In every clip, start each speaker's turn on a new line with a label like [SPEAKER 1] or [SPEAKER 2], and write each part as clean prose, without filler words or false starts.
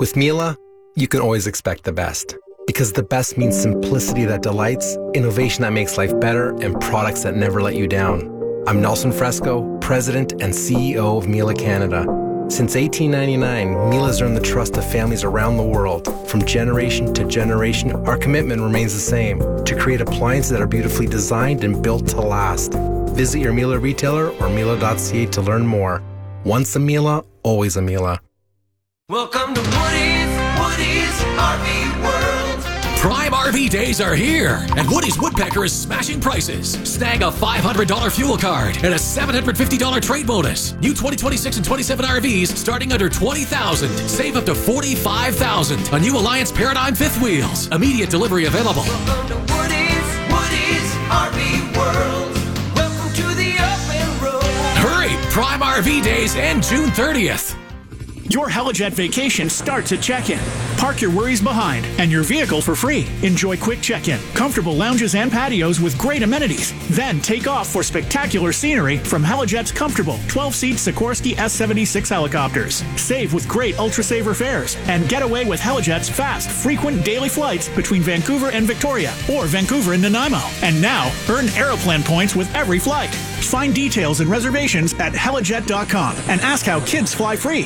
[SPEAKER 1] With Miele, you can always expect the best. Because the best means simplicity that delights, innovation that makes life better, and products that never let you down. I'm Nelson Fresco, President and CEO of Miele Canada. Since 1899, Miele has earned the trust of families around the world. From generation to generation, our commitment remains the same, to create appliances that are beautifully designed and built to last. Visit your Miele retailer or Miele.ca to learn more. Once a Miele, always a Miele.
[SPEAKER 2] Welcome to Woody's RV World.
[SPEAKER 3] Prime RV days are here, and Woody's Woodpecker is smashing prices. Snag a $500 fuel card and a $750 trade bonus. New 2026 and 27 RVs starting under $20,000. Save up to $45,000 on new Alliance Paradigm fifth wheels. Immediate delivery available.
[SPEAKER 2] Welcome to Woody's RV World. Welcome to the open road.
[SPEAKER 3] Hurry! Prime RV days end June 30th.
[SPEAKER 4] Your Helijet vacation starts at check-in. Park your worries behind and your vehicle for free. Enjoy quick check-in, comfortable lounges and patios with great amenities. Then take off for spectacular scenery from Helijet's comfortable 12-seat Sikorsky S-76 helicopters. Save with great ultra-saver fares and get away with Helijet's fast, frequent daily flights between Vancouver and Victoria or Vancouver and Nanaimo. And now, earn Aeroplan points with every flight. Find details and reservations at helijet.com and ask how kids fly free.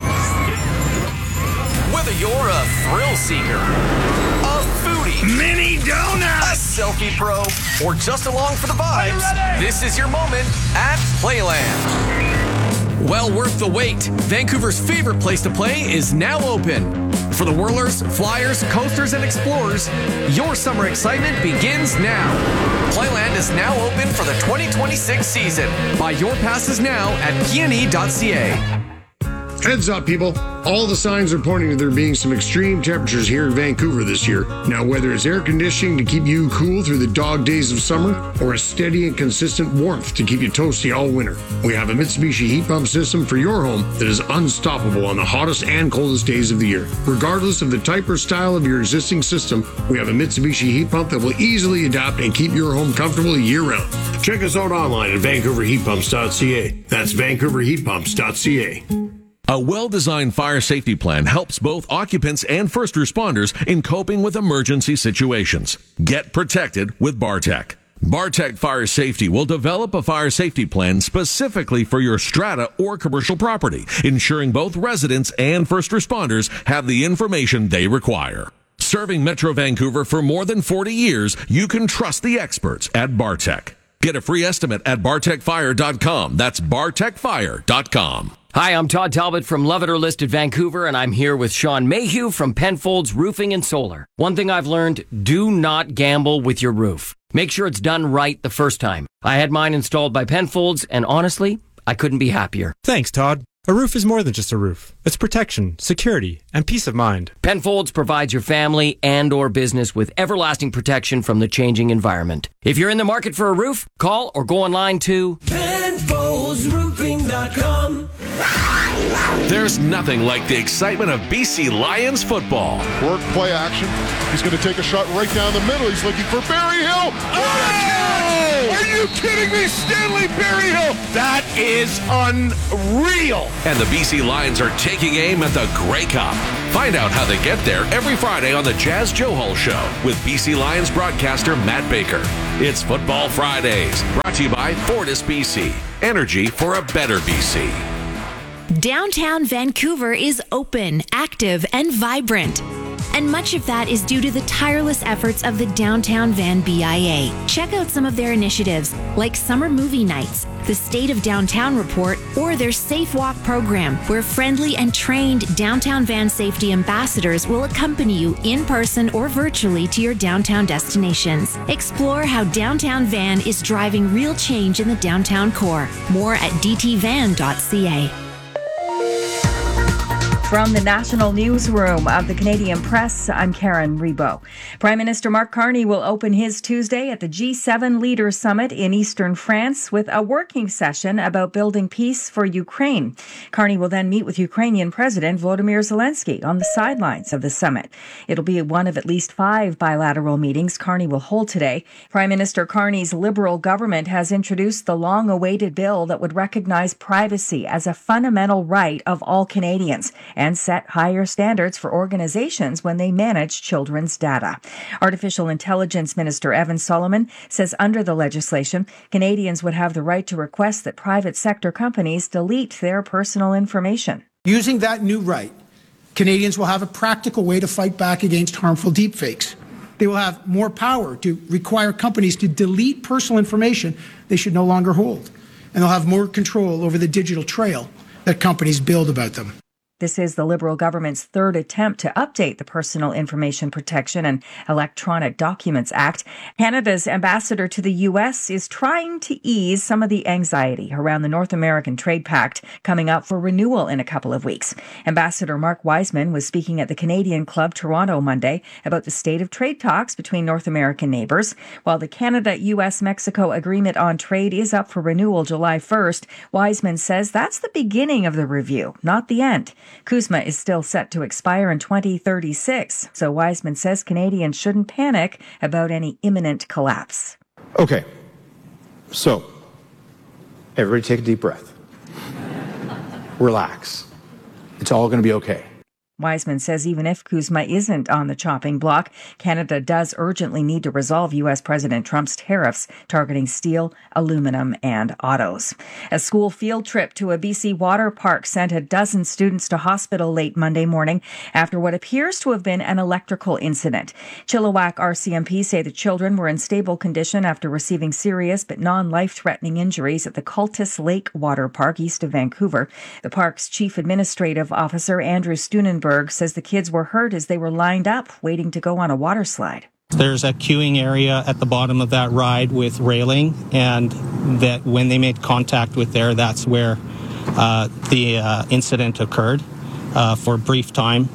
[SPEAKER 5] Whether you're a thrill seeker, a foodie,
[SPEAKER 4] Mini
[SPEAKER 5] a selfie pro, or just along for the vibes, this is your moment at Playland. Well worth the wait. Vancouver's favorite place to play is now open. For the whirlers, flyers, coasters, and explorers, your summer excitement begins now. Playland is now open for the 2026 season. Buy your passes now at pne.ca.
[SPEAKER 6] Heads up, people. All the signs are pointing to there being some extreme temperatures here in Vancouver this year. Now, whether it's air conditioning to keep you cool through the dog days of summer, or a steady and consistent warmth to keep you toasty all winter, we have a Mitsubishi heat pump system for your home that is unstoppable on the hottest and coldest days of the year. Regardless of the type or style of your existing system, we have a Mitsubishi heat pump that will easily adapt and keep your home comfortable year-round. Check us out online at vancouverheatpumps.ca. That's vancouverheatpumps.ca.
[SPEAKER 7] A well-designed fire safety plan helps both occupants and first responders in coping with emergency situations. Get protected with Bartec. Bartec Fire Safety will develop a fire safety plan specifically for your strata or commercial property, ensuring both residents and first responders have the information they require. Serving Metro Vancouver for more than 40 years, you can trust the experts at Bartec. Get a free estimate at bartecfire.com. That's bartecfire.com.
[SPEAKER 8] Hi, I'm Todd Talbot from Love It or List It Vancouver, and I'm here with Sean Mayhew from Penfolds Roofing and Solar. One thing I've learned, do not gamble with your roof. Make sure it's done right the first time. I had mine installed by Penfolds, and honestly, I couldn't be happier.
[SPEAKER 9] Thanks, Todd. A roof is more than just a roof. It's protection, security, and peace of mind.
[SPEAKER 8] Penfolds provides your family and or business with everlasting protection from the changing environment. If you're in the market for a roof, call or go online to
[SPEAKER 2] PenfoldsRoofing.com.
[SPEAKER 7] There's nothing like the excitement of BC Lions football.
[SPEAKER 10] Work, play action. He's going to take a shot right down the middle. He's looking for Barry Hill. Oh! Are you kidding me? Stanley Berryhill. That is unreal.
[SPEAKER 7] And the BC Lions are taking aim at the Grey Cup. Find out how they get there every Friday on the Jazz Joe Hall Show with BC Lions broadcaster Matt Baker. It's Football Fridays, brought to you by Fortis BC. Energy for a better BC.
[SPEAKER 11] Downtown Vancouver is open, active, and vibrant. And much of that is due to the tireless efforts of the Downtown Van BIA. Check out some of their initiatives, like Summer Movie Nights, the State of Downtown Report, or their Safe Walk program, where friendly and trained Downtown Van safety ambassadors will accompany you in person or virtually to your downtown destinations. Explore how Downtown Van is driving real change in the downtown core. More at dtvan.ca.
[SPEAKER 12] From the National Newsroom of the Canadian Press, I'm Karen Rebo. Prime Minister Mark Carney will open his Tuesday at the G7 Leaders Summit in eastern France with a working session about building peace for Ukraine. Carney will then meet with Ukrainian President Volodymyr Zelensky on the sidelines of the summit. It'll be one of at least 5 bilateral meetings Carney will hold today. Prime Minister Carney's Liberal government has introduced the long-awaited bill that would recognize privacy as a fundamental right of all Canadians and set higher standards for organizations when they manage children's data. Artificial Intelligence Minister Evan Solomon says under the legislation, Canadians would have the right to request that private sector companies delete their personal information.
[SPEAKER 13] Using that new right, Canadians will have a practical way to fight back against harmful deepfakes. They will have more power to require companies to delete personal information they should no longer hold. And they'll have more control over the digital trail that companies build about them.
[SPEAKER 12] This is the Liberal government's third attempt to update the Personal Information Protection and Electronic Documents Act. Canada's ambassador to the U.S. is trying to ease some of the anxiety around the North American Trade Pact coming up for renewal in a couple of weeks. Ambassador Mark Wiseman was speaking at the Canadian Club Toronto Monday about the state of trade talks between North American neighbours. While the Canada-U.S.-Mexico Agreement on Trade is up for renewal July 1st, Wiseman says that's the beginning of the review, not the end. CUSMA is still set to expire in 2036, so Wiseman says Canadians shouldn't panic about any imminent collapse.
[SPEAKER 14] Okay, so everybody take a deep breath. Relax. It's all going to be okay.
[SPEAKER 12] Wiseman says even if CUSMA isn't on the chopping block, Canada does urgently need to resolve U.S. President Trump's tariffs targeting steel, aluminum, and autos. A school field trip to a BC water park sent a dozen students to hospital late Monday morning after what appears to have been an electrical incident. Chilliwack RCMP say the children were in stable condition after receiving serious but non-life-threatening injuries at the Cultus Lake Water Park east of Vancouver. The park's chief administrative officer, Andrew Steunenberg, says the kids were hurt as they were lined up waiting to go on a water slide.
[SPEAKER 15] There's a queuing area at the bottom of that ride with railing, and that when they made contact with there, that's where the incident occurred for a brief time.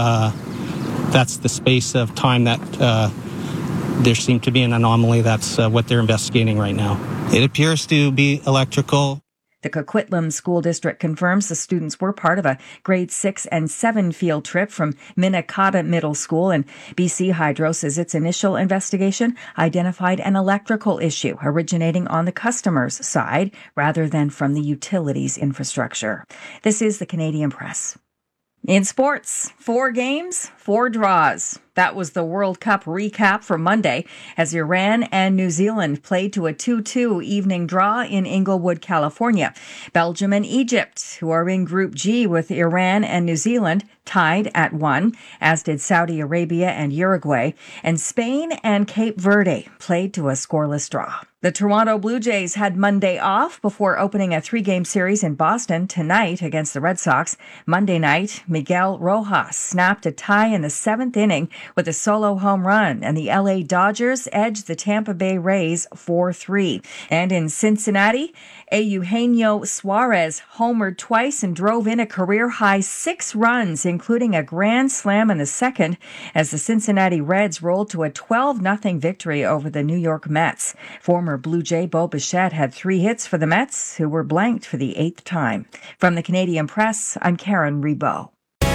[SPEAKER 15] That's the space of time that there seemed to be an anomaly. That's what they're investigating right now. It appears to be electrical.
[SPEAKER 12] The Coquitlam School District confirms the students were part of a grade 6 and 7 field trip from Minnetonka Middle School, and BC Hydro says its initial investigation identified an electrical issue originating on the customer's side rather than from the utilities infrastructure. This is the Canadian Press. In sports, 4 games, 4 draws. That was the World Cup recap for Monday as Iran and New Zealand played to a 2-2 evening draw in Inglewood, California. Belgium and Egypt, who are in Group G with Iran and New Zealand, tied at 1, as did Saudi Arabia and Uruguay. And Spain and Cape Verde played to a scoreless draw. The Toronto Blue Jays had Monday off before opening a 3-game series in Boston tonight against the Red Sox. Monday night, Miguel Rojas snapped a tie in the 7th inning with a solo home run, and the LA Dodgers edged the Tampa Bay Rays 4-3. And in Cincinnati, Eugenio Suarez homered twice and drove in a career-high 6 runs, including a grand slam in the 2nd, as the Cincinnati Reds rolled to a 12-0 victory over the New York Mets. Former Blue Jay Bo Bichette had 3 hits for the Mets, who were blanked for the 8th time. From the Canadian Press, I'm Karen Rebow.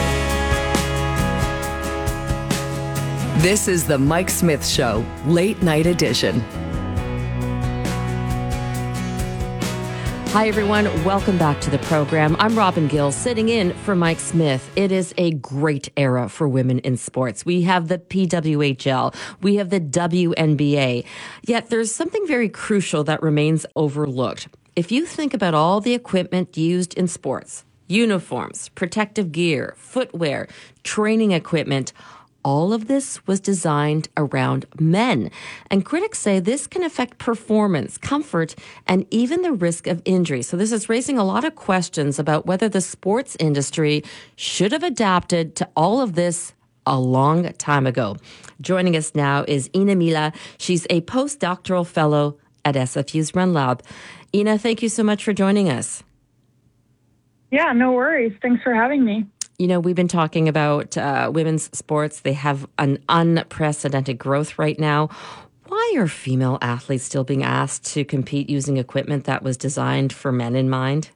[SPEAKER 16] This is the Mike Smith Show, Late Night Edition. Hi, everyone. Welcome back to the program. I'm Robin Gill, sitting in for Mike Smith. It is a great era for women in sports. We have the PWHL. We have the WNBA. Yet there's something very crucial that remains overlooked. If you think about all the equipment used in sports, uniforms, protective gear, footwear, training equipment, all of this was designed around men. And critics say this can affect performance, comfort, and even the risk of injury. So this is raising a lot of questions about whether the sports industry should have adapted to all of this a long time ago. Joining us now is Ina Mila. She's a postdoctoral fellow at SFU's Run Lab. Ina, thank you so much for joining us.
[SPEAKER 17] Yeah, no worries. Thanks for having me.
[SPEAKER 16] You know, we've been talking about women's sports. They have an unprecedented growth right now. Why are female athletes still being asked to compete using equipment that was designed for men in mind?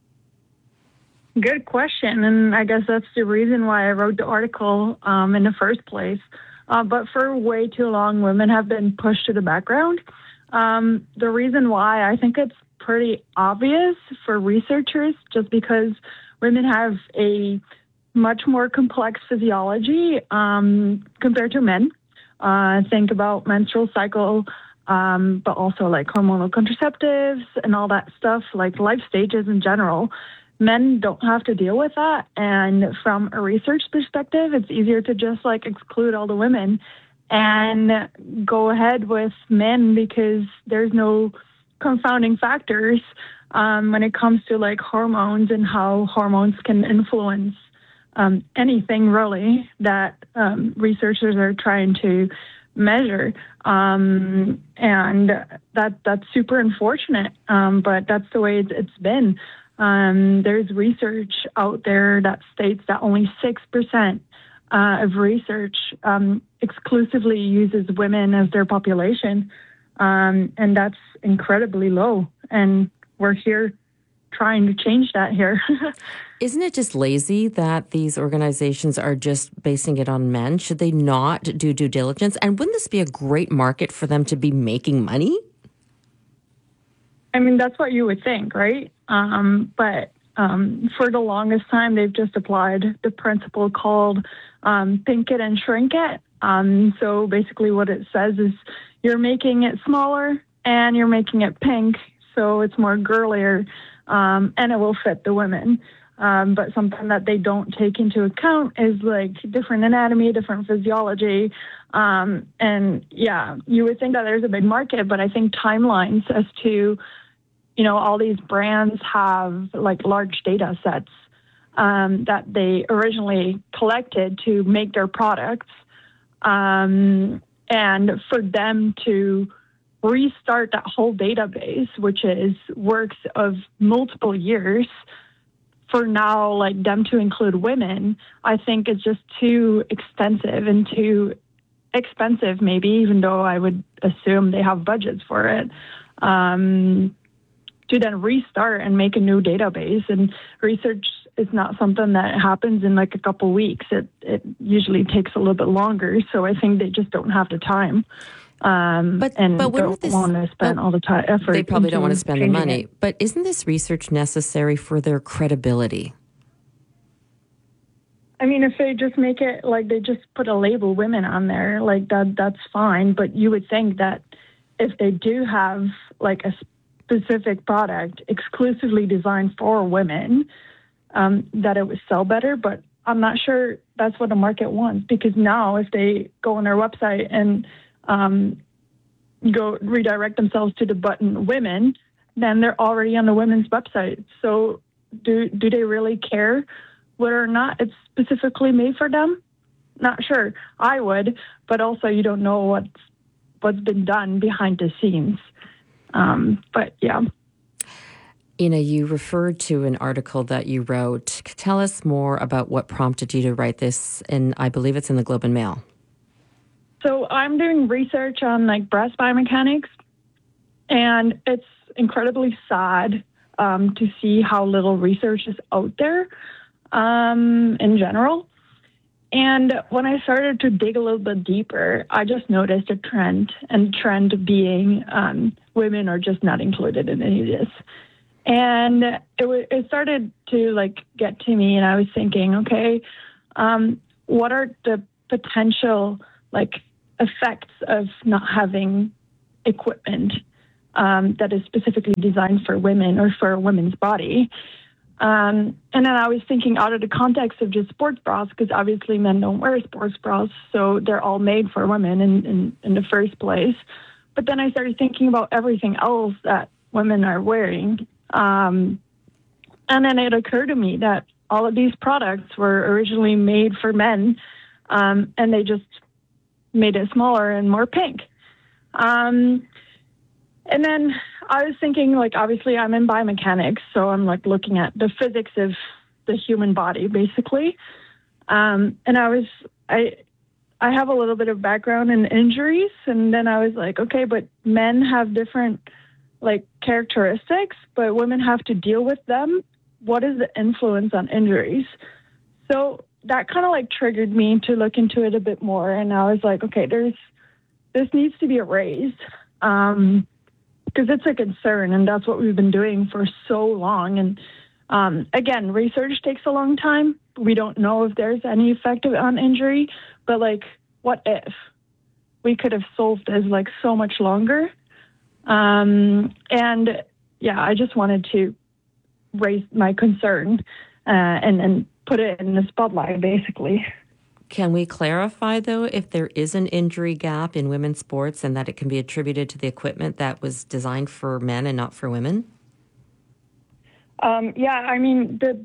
[SPEAKER 17] Good question. And I guess that's the reason why I wrote the article in the first place. But for way too long, women have been pushed to the background. The reason why, I think it's pretty obvious for researchers, just because women have a much more complex physiology compared to men. Think about menstrual cycle, but also like hormonal contraceptives and all that stuff, like life stages in general. Men don't have to deal with that. And from a research perspective, it's easier to just like exclude all the women and go ahead with men because there's no confounding factors when it comes to like hormones and how hormones can influence anything really that researchers are trying to measure. And that's super unfortunate, but that's the way it's been. There's research out there that states that only 6% of research exclusively uses women as their population. And that's incredibly low. And we're here trying to change that here.
[SPEAKER 16] Isn't it just lazy that these organizations are just basing it on men? Should they not do due diligence? And wouldn't this be a great market for them to be making money?
[SPEAKER 17] I mean, that's what you would think, right? But for the longest time, they've just applied the principle called pink it and shrink it. So basically what it says is you're making it smaller and you're making it pink, so it's more girlier, and it will fit the women. But something that they don't take into account is like different anatomy, different physiology. And yeah, you would think that there's a big market, but I think timelines as to, you know, all these brands have like large data sets that they originally collected to make their products. And for them to restart that whole database, which is works of multiple years, for now, like them to include women, I think is just too extensive and too expensive, maybe, even though I would assume they have budgets for it, to then restart and make a new database. And research is not something that happens in like a couple weeks. It usually takes a little bit longer. So I think they just don't have the time. But don't want to spend all the time effort.
[SPEAKER 16] They probably don't want to spend the money.
[SPEAKER 17] it.
[SPEAKER 16] But isn't this research necessary for their credibility?
[SPEAKER 17] I mean, if they just make it like they just put a label women on there, like that's fine. But you would think that if they do have like a specific product exclusively designed for women, that it would sell better. But I'm not sure that's what the market wants, because now if they go on their website and go redirect themselves to the button women, then they're already on the women's website. So do they really care whether or not it's specifically made for them? Not sure. I would, but also you don't know what's been done behind the scenes. But yeah.
[SPEAKER 16] Ina, you referred to an article that you wrote. Tell us more about what prompted you to write this, and I believe it's in the Globe and Mail.
[SPEAKER 17] So I'm doing research on like breast biomechanics, and it's incredibly sad to see how little research is out there in general. And when I started to dig a little bit deeper, I just noticed a trend, and the trend being women are just not included in any of this. And it started to like get to me, and I was thinking, okay, what are the potential like effects of not having equipment that is specifically designed for women or for a woman's body? And then I was thinking out of the context of just sports bras, because obviously men don't wear sports bras, so they're all made for women in the first place. But then I started thinking about everything else that women are wearing. And then it occurred to me that all of these products were originally made for men, and they just made it smaller and more pink. And then I was thinking, like, obviously I'm in biomechanics, so I'm like looking at the physics of the human body, basically. And I have a little bit of background in injuries, and then I was like, okay, but men have different like characteristics, but women have to deal with them. What is the influence on injuries? So that kind of like triggered me to look into it a bit more. And I was like, okay, this needs to be erased, because it's a concern, and that's what we've been doing for so long. And again, research takes a long time. we don't know if there's any effect on injury, but like, what if we could have solved this like so much longer? And yeah, I just wanted to raise my concern and put it in the spotlight, basically.
[SPEAKER 16] Can we clarify, though, if there is an injury gap in women's sports and that it can be attributed to the equipment that was designed for men and not for women?
[SPEAKER 17] Yeah, I mean, the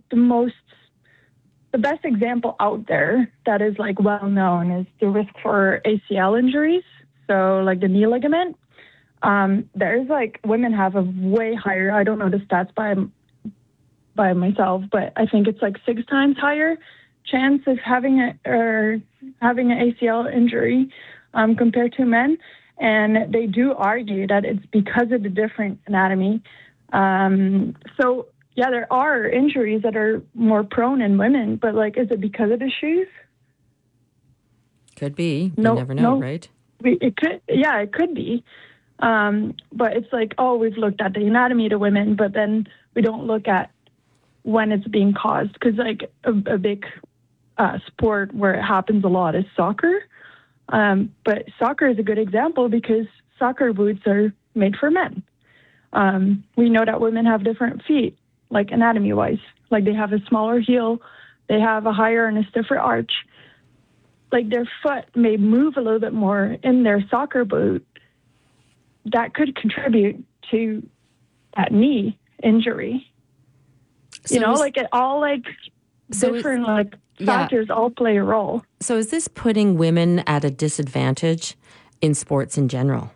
[SPEAKER 17] best example out there that is like well known is the risk for ACL injuries. So like the knee ligament. There's like women have a way higher, I don't know the stats by myself, but I think it's like 6 times higher chance of having an ACL injury compared to men. And they do argue that it's because of the different anatomy. So yeah, there are injuries that are more prone in women, but like, is it because of the shoes?
[SPEAKER 16] Could be. You never know, right?
[SPEAKER 17] It could be. But it's like, oh, we've looked at the anatomy to women, but then we don't look at when it's being caused. Because like a big sport where it happens a lot is soccer. But soccer is a good example because soccer boots are made for men. We know that women have different feet, like anatomy-wise. Like they have a smaller heel, they have a higher and a stiffer arch. Like their foot may move a little bit more in their soccer boot. That could contribute to that knee injury. So it all like different factors all play a role.
[SPEAKER 16] So is this putting women at a disadvantage in sports in general?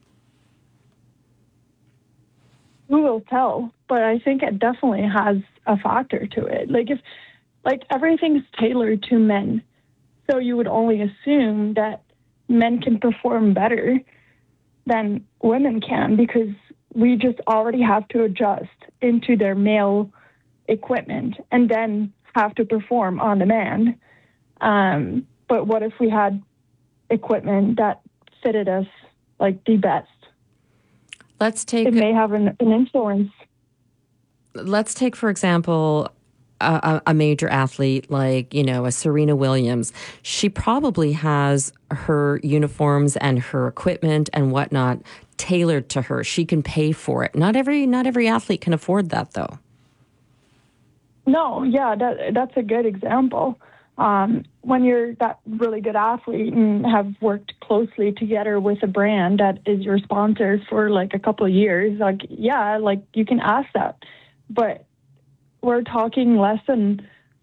[SPEAKER 17] Who will tell? But I think it definitely has a factor to it. Like if everything's tailored to men, so you would only assume that men can perform better than women can because we just already have to adjust into their male equipment and then have to perform on demand. But what if we had equipment that fitted us like the best? It may have an influence.
[SPEAKER 16] Let's take, for example, a major athlete like, a Serena Williams. She probably has her uniforms and her equipment and whatnot tailored to her. She can pay for it. Not every athlete can afford that, though.
[SPEAKER 17] No, yeah, that's a good example. When you're that really good athlete and have worked closely together with a brand that is your sponsor for like a couple of years, you can ask that. But we're talking less than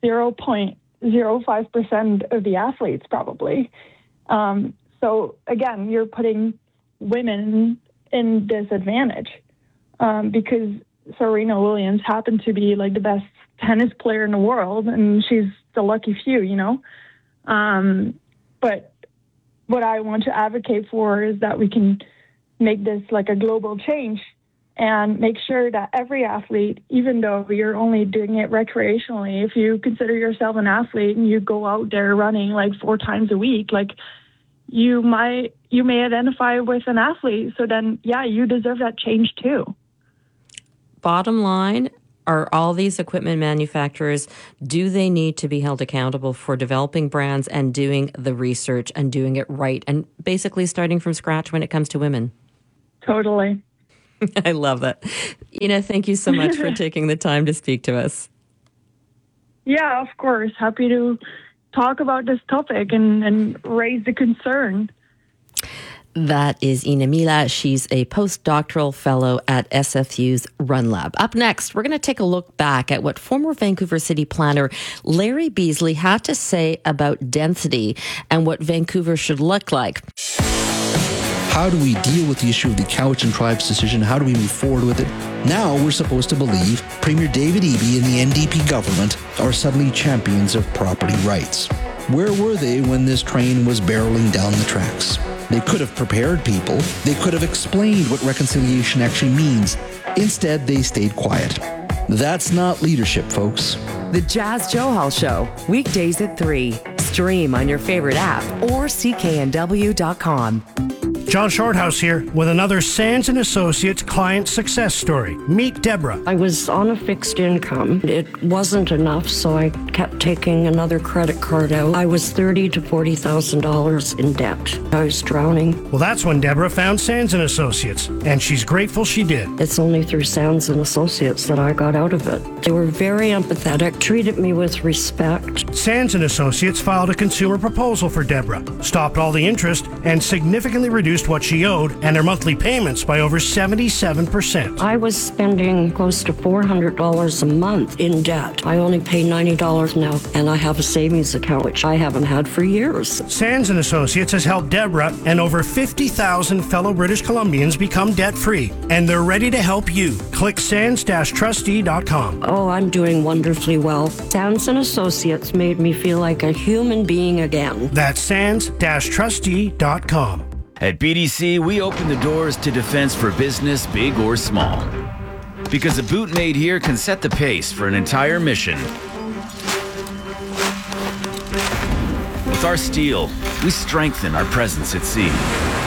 [SPEAKER 17] 0.05% of the athletes probably. So again, you're putting women in disadvantage because Serena Williams happened to be like the best tennis player in the world, and she's the lucky few, But what I want to advocate for is that we can make this like a global change and make sure that every athlete, even though you're only doing it recreationally, if you consider yourself an athlete and you go out there running like 4 times a week, like you may identify with an athlete. So then, yeah, you deserve that change too.
[SPEAKER 16] Bottom line, are all these equipment manufacturers, do they need to be held accountable for developing brands and doing the research and doing it right and basically starting from scratch when it comes to women?
[SPEAKER 17] Totally.
[SPEAKER 16] I love that. Ina, thank you so much for taking the time to speak to us.
[SPEAKER 17] Yeah, of course. Happy to talk about this topic and raise the concern.
[SPEAKER 16] That is Ina Mila. She's a postdoctoral fellow at SFU's Run Lab. Up next, we're going to take a look back at what former Vancouver City planner Larry Beasley had to say about density and what Vancouver should look like.
[SPEAKER 18] How do we deal with the issue of the Cowichan Tribe's decision? How do we move forward with it? Now we're supposed to believe Premier David Eby and the NDP government are suddenly champions of property rights. Where were they when this train was barreling down the tracks? They could have prepared people. They could have explained what reconciliation actually means. Instead, they stayed quiet. That's not leadership, folks.
[SPEAKER 19] The Jas Johal Show, weekdays at 3. Stream on your favorite app or cknw.com.
[SPEAKER 20] John Shorthouse here with another Sands & Associates client success story. Meet Deborah.
[SPEAKER 21] I was on a fixed income. It wasn't enough, so I kept taking another credit card out. I was $30,000 to $40,000 in debt. I was drowning.
[SPEAKER 20] Well, that's when Deborah found Sands & Associates, and she's grateful she did.
[SPEAKER 21] It's only through Sands & Associates that I got out of it. They were very empathetic, treated me with respect.
[SPEAKER 20] Sands & Associates filed a consumer proposal for Deborah, stopped all the interest, and significantly reduced what she owed and her monthly payments by over 77%.
[SPEAKER 21] I was spending close to $400 a month in debt. I only pay $90 now, and I have a savings account, which I haven't had for years.
[SPEAKER 20] Sands & Associates has helped Deborah and over 50,000 fellow British Columbians become debt-free, and they're ready to help you. Click sands-trustee.com.
[SPEAKER 21] Oh, I'm doing wonderfully well. Sands & Associates made me feel like a human being again.
[SPEAKER 20] That's sands-trustee.com.
[SPEAKER 22] At BDC, we open the doors to defense for business, big or small. Because a boot made here can set the pace for an entire mission. With our steel, we strengthen our presence at sea.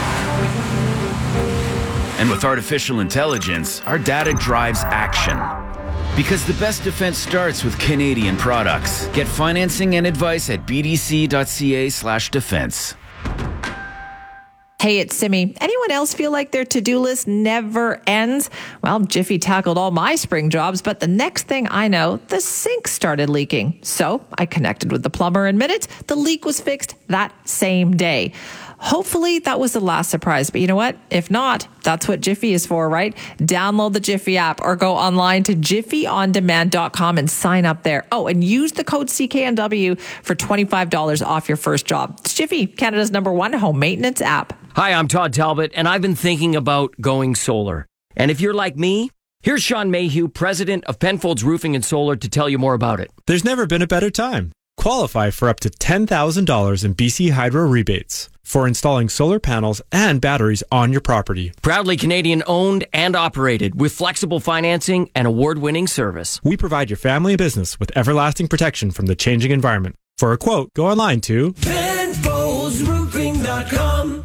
[SPEAKER 22] And with artificial intelligence, our data drives action. Because the best defense starts with Canadian products. Get financing and advice at bdc.ca/defense.
[SPEAKER 23] Hey, it's Simi. Anyone else feel like their to-do list never ends? Well, Jiffy tackled all my spring jobs, but the next thing I know, the sink started leaking. So I connected with the plumber in minutes. The leak was fixed that same day. Hopefully that was the last surprise, but you know what? If not, that's what Jiffy is for, right? Download the Jiffy app or go online to jiffyondemand.com and sign up there. Oh, and use the code CKNW for $25 off your first job. It's Jiffy, Canada's #1 home maintenance app.
[SPEAKER 8] Hi, I'm Todd Talbot, and I've been thinking about going solar. And if you're like me, here's Sean Mayhew, president of Penfolds Roofing and Solar, to tell you more about it.
[SPEAKER 9] There's never been a better time. Qualify for up to $10,000 in BC Hydro rebates for installing solar panels and batteries on your property.
[SPEAKER 8] Proudly Canadian owned and operated with flexible financing and award-winning service.
[SPEAKER 9] We provide your family and business with everlasting protection from the changing environment. For a quote, go online to
[SPEAKER 2] PenfoldsRoofing.com.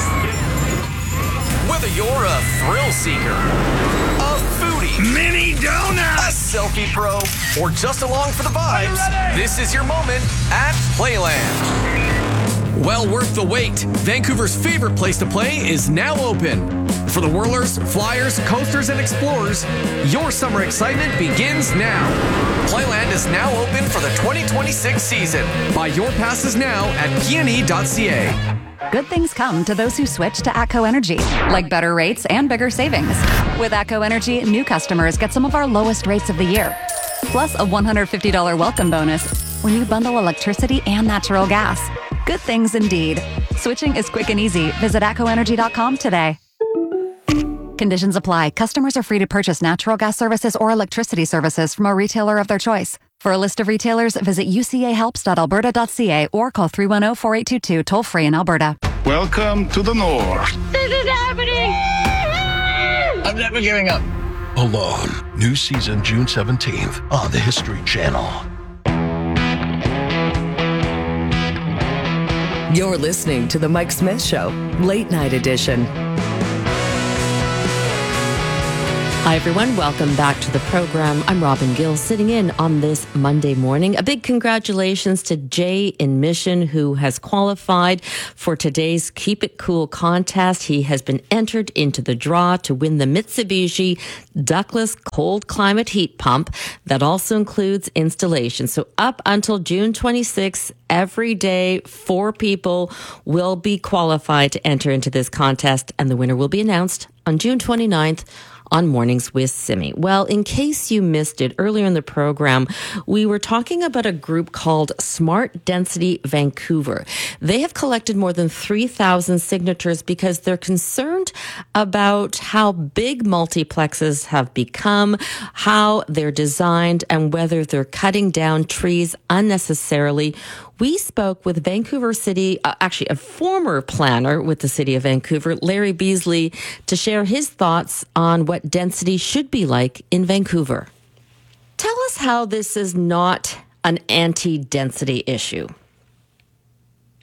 [SPEAKER 5] Whether you're a thrill seeker, a foodie,
[SPEAKER 2] mini donut,
[SPEAKER 5] a selfie pro, or just along for the vibes, this is your moment at Playland. Well worth the wait. Vancouver's favorite place to play is now open. For the whirlers, flyers, coasters, and explorers, your summer excitement begins now. Playland is now open for the 2026 season. Buy your passes now at pne.ca.
[SPEAKER 24] Good things come to those who switch to ATCO Energy, like better rates and bigger savings. With ATCO Energy, new customers get some of our lowest rates of the year, plus a $150 welcome bonus when you bundle electricity and natural gas. Good things indeed. Switching is quick and easy. Visit atcoenergy.com today. Conditions apply. Customers are free to purchase natural gas services or electricity services from a retailer of their choice. For a list of retailers, visit ucahelps.alberta.ca or call 310-4822 toll-free in Alberta.
[SPEAKER 10] Welcome to the North.
[SPEAKER 24] This is happening!
[SPEAKER 25] I'm never giving up. Alone. New season June 17th on the History Channel.
[SPEAKER 19] You're listening to The Mike Smith Show, Late Night Edition.
[SPEAKER 16] Hi, everyone. Welcome back to the program. I'm Robin Gill, sitting in on this Monday morning. A big congratulations to Jay in Mission, who has qualified for today's Keep It Cool contest. He has been entered into the draw to win the Mitsubishi ductless cold climate heat pump. That also includes installation. So up until June 26th, every day, 4 people will be qualified to enter into this contest, and the winner will be announced on June 29th. On Mornings with Simi. Well, in case you missed it, earlier in the program, we were talking about a group called Smart Density Vancouver. They have collected more than 3,000 signatures because they're concerned about how big multiplexes have become, how they're designed, and whether they're cutting down trees unnecessarily. We spoke with Vancouver City, actually a former planner with the City of Vancouver, Larry Beasley, to share his thoughts on what density should be like in Vancouver. Tell us how this is not an anti-density issue.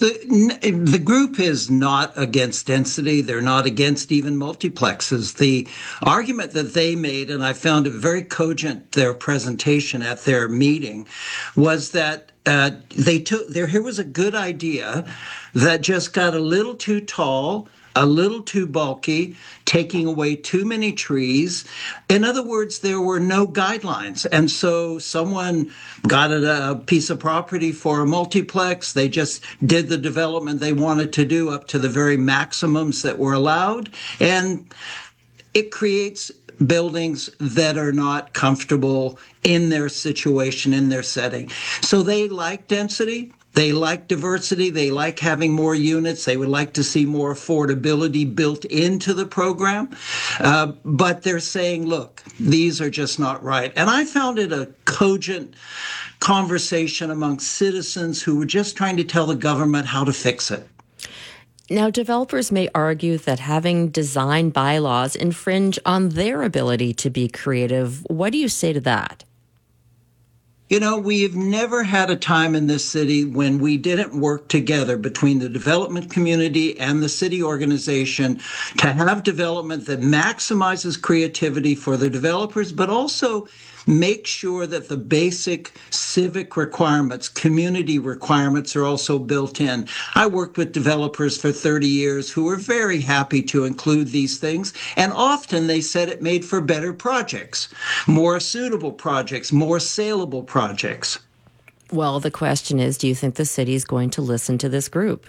[SPEAKER 1] The group is not against density. They're not against even multiplexes. The argument that they made, and I found it very cogent, their presentation at their meeting, was that here was a good idea that just got a little too tall, a little too bulky, taking away too many trees. In other words, there were no guidelines. And so someone got a piece of property for a multiplex. They just did the development they wanted to do up to the very maximums that were allowed. And it creates buildings that are not comfortable in their situation, in their setting. So they like density. They like diversity. They like having more units. They would like to see more affordability built into the program. But they're saying, look, these are just not right. And I found it a cogent conversation among citizens who were just trying to tell the government how to fix it.
[SPEAKER 16] Now, developers may argue that having design bylaws infringe on their ability to be creative. What do you say to that?
[SPEAKER 1] You know, we've never had a time in this city when we didn't work together between the development community and the city organization to have development that maximizes creativity for the developers, but also make sure that the basic civic requirements, community requirements are also built in. I worked with developers for 30 years who were very happy to include these things, and often they said it made for better projects, more suitable projects, more saleable projects.
[SPEAKER 16] Well, the question is, do you think the city is going to listen to this group?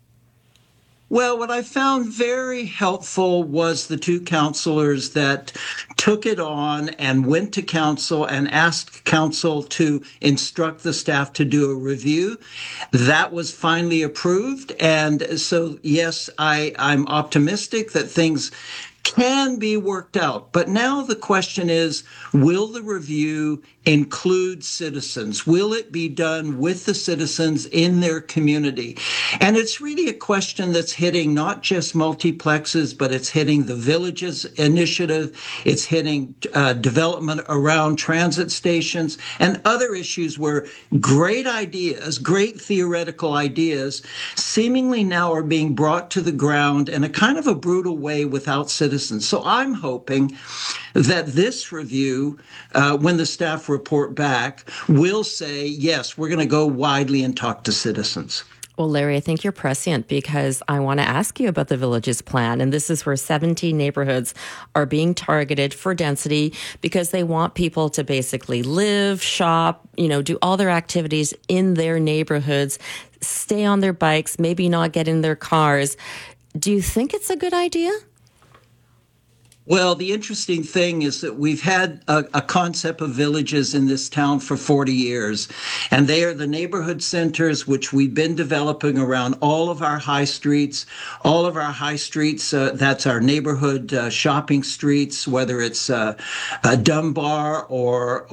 [SPEAKER 1] Well, what I found very helpful was the two councillors that took it on and went to council and asked council to instruct the staff to do a review. That was finally approved. And so, yes, I'm optimistic that things can be worked out. But now the question is, will the review include citizens? Will it be done with the citizens in their community? And it's really a question that's hitting not just multiplexes, but it's hitting the Villages Initiative. It's hitting development around transit stations and other issues where great ideas, great theoretical ideas, seemingly now are being brought to the ground in a kind of a brutal way without citizens. So I'm hoping that this review, when the staff report back, will say, yes, we're going to go widely and talk to citizens.
[SPEAKER 16] Well, Larry, I think you're prescient because I want to ask you about the Villages Plan. And this is where 17 neighborhoods are being targeted for density because they want people to basically live, shop, do all their activities in their neighborhoods, stay on their bikes, maybe not get in their cars. Do you think it's a good idea?
[SPEAKER 1] Well, the interesting thing is that we've had a concept of villages in this town for 40 years, and they are the neighborhood centers which we've been developing around all of our high streets. All of our high streets, that's our neighborhood shopping streets, whether it's Dunbar or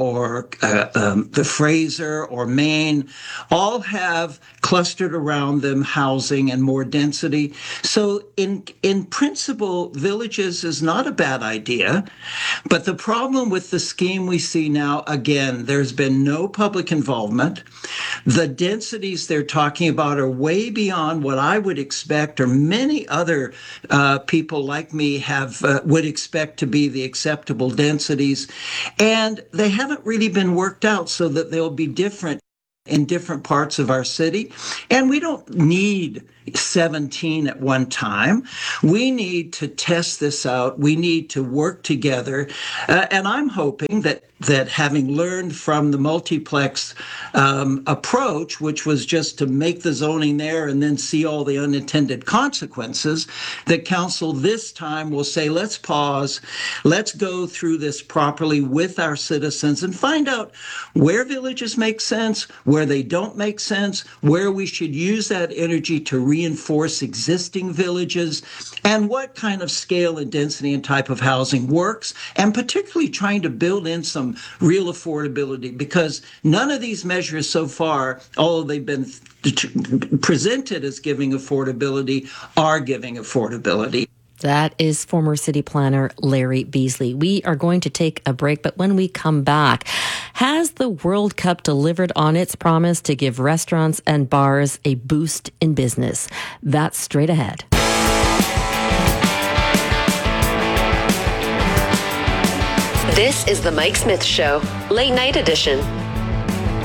[SPEAKER 1] the Fraser or Maine, all have clustered around them housing and more density. So in principle, villages is not a bad idea. But the problem with the scheme we see now, again, there's been no public involvement. The densities they're talking about are way beyond what I would expect, or many other people like me would expect to be the acceptable densities. And they haven't really been worked out so that they'll be different in different parts of our city. And we don't need 17 at one time. We need to test this out. We need to work together. And I'm hoping that having learned from the multiplex approach, which was just to make the zoning there and then see all the unintended consequences, that council this time will say, let's pause, let's go through this properly with our citizens and find out where villages make sense, where they don't make sense, where we should use that energy to reinforce existing villages, and what kind of scale and density and type of housing works, and particularly trying to build in some real affordability, because none of these measures so far, although they've been presented as giving affordability, are giving affordability.
[SPEAKER 16] That is former city planner Larry Beasley. We are going to take a break, but when we come back, has the World Cup delivered on its promise to give restaurants and bars a boost in business? That's straight ahead.
[SPEAKER 19] This is the Mike Smith Show, late night edition.